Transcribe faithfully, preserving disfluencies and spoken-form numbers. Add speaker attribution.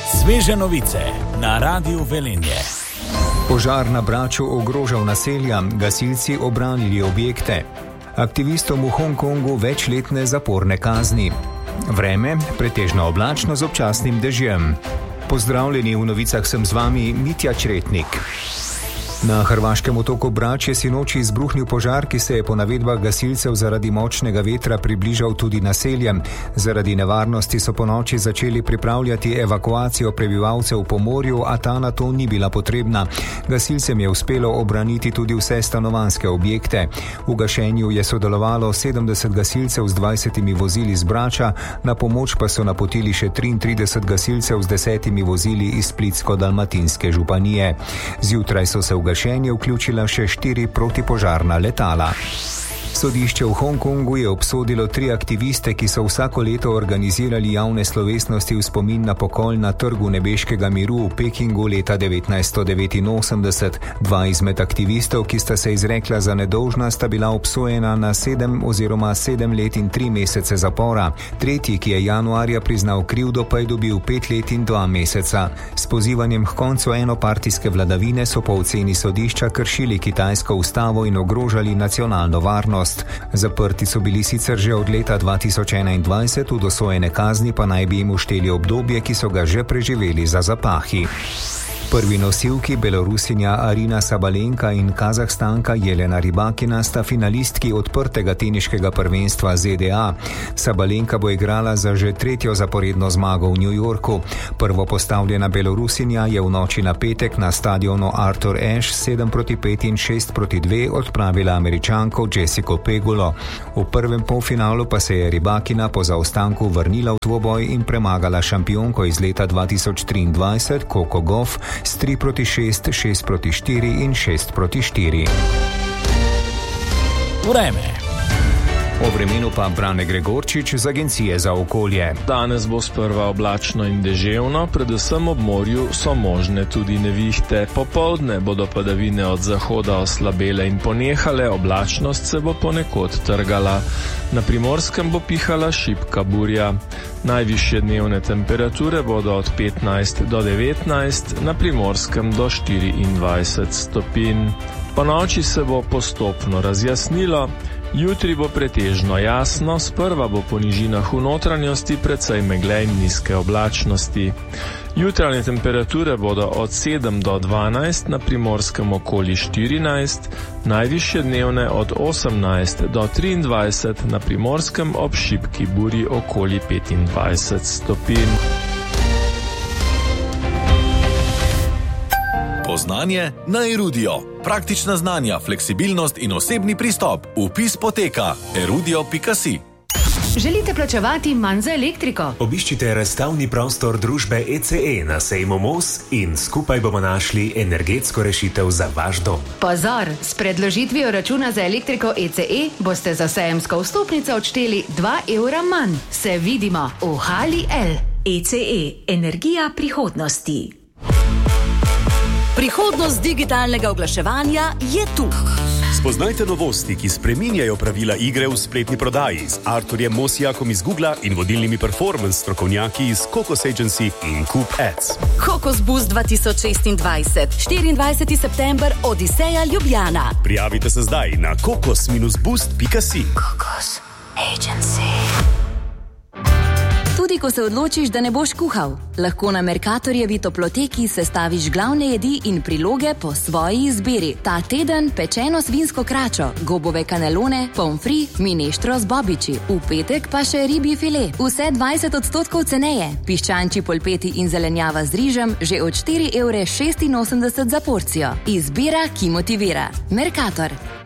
Speaker 1: Sveže novice na Radiu Velenje.
Speaker 2: Požar na Braču ogrožal naselja, gasilci obranili objekte. Aktivistom v Hongkongu večletne zaporne kazni. Vreme pretežno oblačno z občasnim dežjem. Pozdravljeni, v novicah sem z vami Mitja Čretnik. Na hrvaškem otoku Brač je sinoči izbruhnil požar, ki se je po navedbah gasilcev zaradi močnega vetra približal tudi naseljem. Zaradi nevarnosti so ponoči začeli pripravljati evakuacijo prebivalcev po morju, a ta na to ni bila potrebna. Gasilcem je uspelo obraniti tudi vse stanovanjske objekte. V gašenju je sodelovalo sedemdeset gasilcev z dvajsetimi vozili z Brača, na pomoč pa so napotili še triintrideset gasilcev z desetimi vozili iz Splitsko-dalmatinske županije. Zjutraj so se v gašenje vključila še štiri protipožarna letala. Sodišče v Hongkongu je obsodilo tri aktiviste, ki so vsako leto organizirali javne slovesnosti v spomin na pokol na Trgu nebeškega miru v Pekingu leta devetnajststo devetinosemdeset. Dva izmed aktivistov, ki sta se izrekla za nedolžna, sta bila obsojena na sedem oziroma sedem let in tri mesece zapora. Tretji, ki je januarja priznal krivdo, pa je dobil pet let in dva meseca. S pozivanjem k koncu enopartijske vladavine so po oceni sodišča kršili kitajsko ustavo in ogrožali nacionalno varnost. Zaprti so bili sicer že od leta dva tisoč enaindvajset, v dosojene kazni pa naj bi jim ušteli obdobje, ki so ga že preživeli za zapahi. Prvi nosilki, Belorusinja Arina Sabalenka in Kazahstanka Jelena Rybakina, sta finalistki odprtega teniškega prvenstva Z D A. Sabalenka bo igrala za že tretjo zaporedno zmago v New Yorku. Prvo postavljena Belorusinja je v noči na petek na stadionu Arthur Ashe sedem proti pet in šest proti dve odpravila Američanko Jessico Pegulo. V prvem polfinalu pa se je Rybakina po zaostanku vrnila v dvoboj in premagala šampionko iz leta dva tisoč triindvajset Coco Gauff s tri proti šest, šest proti štiri in šest proti štiri.
Speaker 1: Vreme.
Speaker 2: O vremenu pa Brane Gregorčič z Agencije za okolje.
Speaker 3: Danes bo sprva oblačno in deževno, predvsem ob morju so možne tudi nevihte. Popoldne bodo padavine od zahoda oslabele in ponehale, oblačnost se bo ponekod trgala. Na Primorskem bo pihala šibka burja. Najvišje dnevne temperature bodo od petnajst do devetnajst, na Primorskem do štiriindvajset stopinj. Po noči se bo postopno razjasnilo. Jutri bo pretežno jasno, sprva bo po nižinah v notranjosti precej megle in nizke oblačnosti. Jutranje temperature bodo od sedem do dvanajst, na Primorskem okoli štirinajst, najvišje dnevne od osemnajst do triindvajset, na Primorskem ob šibki burji okoli petindvajset stopinj.
Speaker 1: Poznanje na Erudio. Praktična znanja, fleksibilnost in osebni pristop. Vpis poteka erudio pika si.
Speaker 4: Želite plačevati manj za elektriko?
Speaker 5: Obiščite razstavni prostor družbe E C E na sejmu Mos in skupaj bomo našli energetsko rešitev za vaš dom.
Speaker 4: Pozor, s predložitvijo računa za elektriko E C E boste za sejemsko vstopnico odšteli dva evra manj. Se vidimo v Hali L.
Speaker 6: E C E, energija prihodnosti.
Speaker 7: Prihodnost digitalnega oglaševanja je tu.
Speaker 8: Spoznajte novosti, ki spreminjajo pravila igre v spletni prodaji z Arturjem Mosijakom iz Googla in vodilnimi performance strokovnjaki iz Kokos Agency in Coop Ads.
Speaker 7: Kokos Boost dva tisoč šestindvajset, štiriindvajseti september, Odiseja Ljubljana.
Speaker 8: Prijavite se zdaj na kokos boost pika si.
Speaker 7: Kokos Agency. Tudi ko se odločiš, da ne boš kuhal, lahko na Mercatorjevi toploteki sestaviš glavne jedi in priloge po svoji izbiri. Ta teden pečeno svinsko kračo, gobove kanelone, pomfri, mineštro z bobiči. V petek pa še ribji file. Vse dvajset odstotkov ceneje. Piščančji polpeti in zelenjava z rižem že od štiri evre šestinosemdeset za porcijo. Izbira, ki motivira. Mercator.